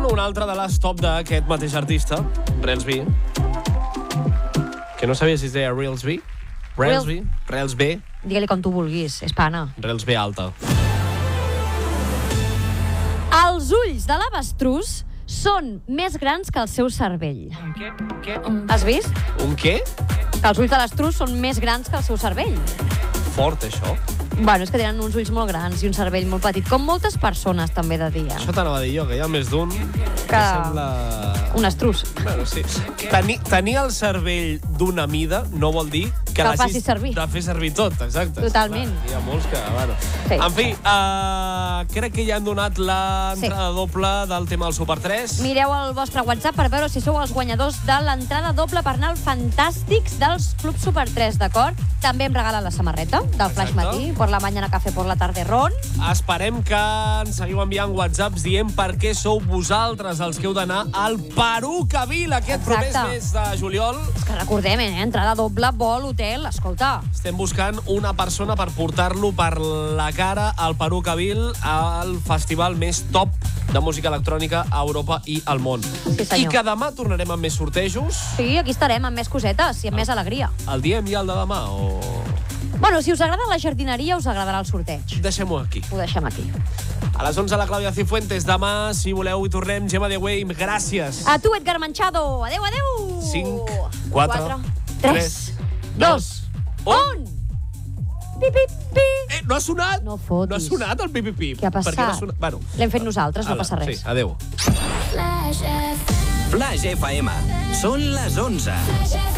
Bueno, una altra de les top d'aquest mateix artista, Relsby. Que no sabia si es deia Relsby. Relsby. Digue-li com tu vulguis, és pana. Relsby alta. Els ulls de l'avestrús són més grans que el seu cervell. Què? Has vist? Un què? Que els ulls de l'avestrús són més grans que el seu cervell. Fort, això. Bueno, és que tenen uns ulls molt grans i un cervell molt petit, com moltes persones, també he de dir. Això t'anava a dir jo, que hi ha més d'un que sembla... Un estrús. Bueno, sí. Tenir el cervell d'una mida no vol dir que el facis servir. De fer servir tot, exacte. Totalment. Clar, hi ha molts que... Bueno. Sí. En fi, crec que ja han donat l'entrada doble del tema del Super 3. Mireu el vostre WhatsApp per veure si sou els guanyadors de l'entrada doble per anar al Fantàstics dels Club Super 3, d'acord? També hem regalat la samarreta del Flash Matí, por la mañana café, por la tarde ron. Esperem que ens seguiu enviant whatsapps dient per què sou vosaltres els que heu d'anar al Perucaville aquest proper mes de juliol. És que recordem, entrada doble, vol, hotel, escolta. Estem buscant una persona per portar-lo per la cara al Perucaville, al festival més top de música electrònica a Europa i al món. Sí, senyor. I que demà tornarem amb més sortejos. Sí, aquí estarem amb més cosetes i amb més alegria. El diem ja el de demà o... Bueno, si us agrada la jardineria, us agradarà el sorteig. Deixem-ho aquí. Ho deixem aquí. A les 11 la Clàudia Cifuentes. Demà, si voleu, hi tornem. Gemma de Güell, gràcies. A tu, Edgar Manchado. Adéu, adéu. 5, 4, 3, 2, 1. Pip, pip, pip. No ha sonat? No fotis. No ha sonat el pip-pip-pip. Què ha passat? No ha sonat? Bueno, l'hem fet nosaltres, no passa res. Sí, adéu. Flash FM. Són les 11.